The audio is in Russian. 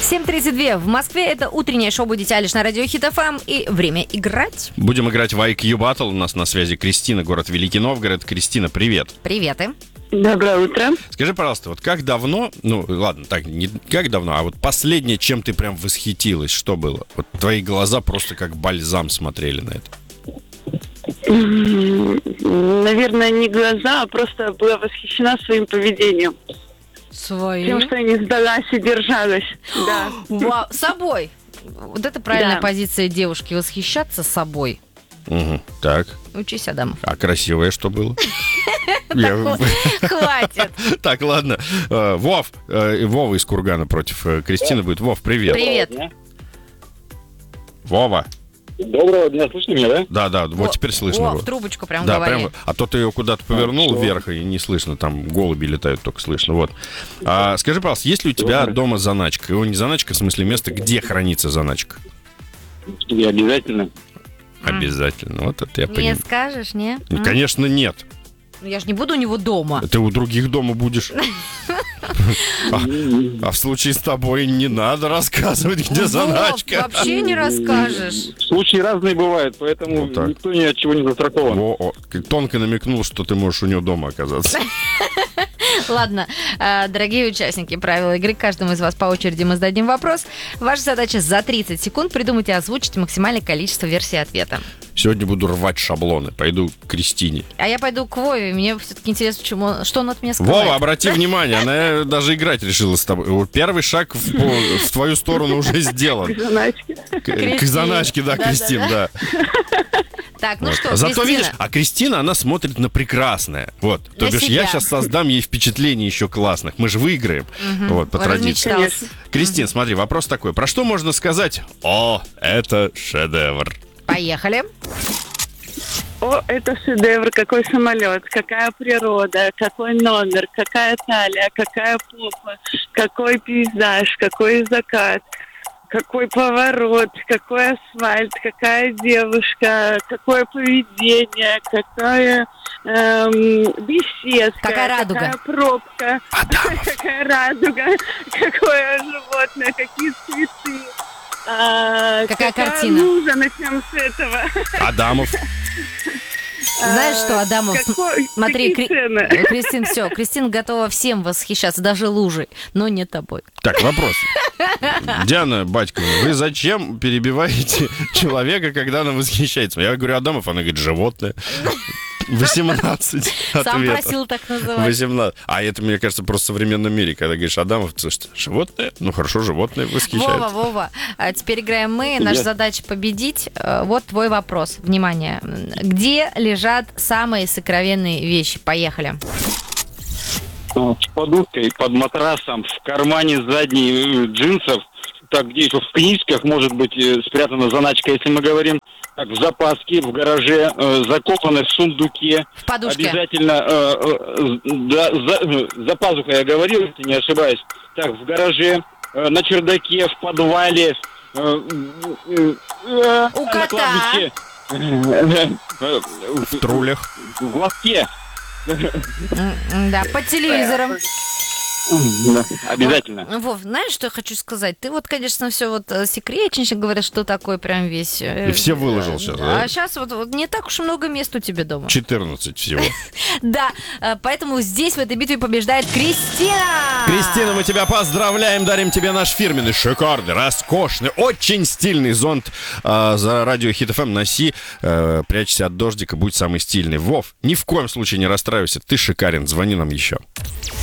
7:32 в Москве. Это утреннее шоу «Будете Алиш» на радио Хит ФМ. И время играть. Будем играть в IQ Battle. У нас на связи Кристина, город Великий Новгород. Кристина, привет. Привет. Доброе утро. Скажи, пожалуйста, вот как давно, ну ладно, так, не как давно, а вот последнее, чем ты прям восхитилась, что было? Вот твои глаза просто как бальзам смотрели на это. Наверное, не глаза, а просто была восхищена своим поведением. Тем, что я не сдалась и держалась. Да. Вау, собой. Вот это правильная позиция девушки, восхищаться собой. Угу. Так. Учись, Адамов. А красивое что было? Хватит. Так, ладно. Вова из Кургана против Кристины будет. Вов, привет. Привет. Вова. Доброго дня, слышно меня, да? Да, вот теперь слышно. В трубочку прям да, говори. прям, а то ты ее куда-то повернул вверх, и не слышно, там голуби летают, только слышно. Вот. Скажи, пожалуйста, есть ли у тебя дома заначка? Не заначка, в смысле место, где хранится заначка? И обязательно. Обязательно, вот это я понимаю. Не скажешь, не? Конечно, нет. Я же не буду у него дома. Ты у других дома будешь. А в случае с тобой не надо рассказывать, где заначка. Вообще не расскажешь. Случаи разные бывают, поэтому никто ни от чего не застрахован. Тонко намекнул, что ты можешь у него дома оказаться. Ладно, дорогие участники, правила игры. Каждому из вас по очереди мы зададим вопрос. Ваша задача за 30 секунд придумать и озвучить максимальное количество версий ответа. Сегодня буду рвать шаблоны. Пойду к Кристине. А я пойду к Вове. Мне все-таки интересно, что он от меня скрывает. Вова, обрати внимание, она даже играть решила с тобой. Первый шаг в твою сторону уже сделан. К заначке. К заначке, да, Кристин, да. Так, ну что, Зато Кристина. видишь, а Кристина, она смотрит на прекрасное. Вот. То бишь, я сейчас создам ей впечатление еще классных. Мы же выиграем. Вот, по традиции. Кристин, смотри, вопрос такой. Про что можно сказать? О, это шедевр. Поехали. О, это шедевр, какой самолет, какая природа, какой номер, какая талия, какая попа, какой пейзаж, какой закат, какой поворот, какой асфальт, какая девушка, какое поведение, какая беседка, какая радуга, какая пробка, какая радуга, какое животное, какие цветы. Какая картина? Лужа, начнем с этого. Адамов. Знаешь что, Адамов, смотри, цены? Кристин, все, Кристина готова всем восхищаться, даже лужей, но не тобой. Так, вопрос. Диана Батькова, вы зачем перебиваете человека, когда она восхищается? Я говорю, Адамов, она говорит, животное. 18 ответов. Сам просил так называть. 18. А это, мне кажется, просто в современном мире, когда говоришь Адамов, ты что, животное? Ну хорошо, животное восхищает. Вова, а теперь играем мы. Наша задача победить. Вот твой вопрос. Внимание. Где лежат самые сокровенные вещи? Поехали. Под подушкой, под матрасом, в кармане задней джинсов. Так, где еще в книжках может быть спрятана заначка, если мы говорим. Так, в запаске, в гараже, закопаны в сундуке. В подушке. Обязательно, за пазухой я говорил, если не ошибаюсь. Так, в гараже, на чердаке, в подвале. У кота. В трулях. В лотке. Да, под телевизором. Обязательно. Вов, знаешь, что я хочу сказать? Ты вот, конечно, все вот секретничаешь, говоришь, что такое прям весь... И все выложил сейчас, да? А сейчас вот не так уж много мест у тебя дома. 14 всего. Да, поэтому здесь, в этой битве, побеждает Кристина! Кристина, мы тебя поздравляем, дарим тебе наш фирменный, шикарный, роскошный, очень стильный зонт за радио Хит ФМ. Носи, прячься от дождика, будь самый стильный. Вов, ни в коем случае не расстраивайся, ты шикарен, звони нам еще.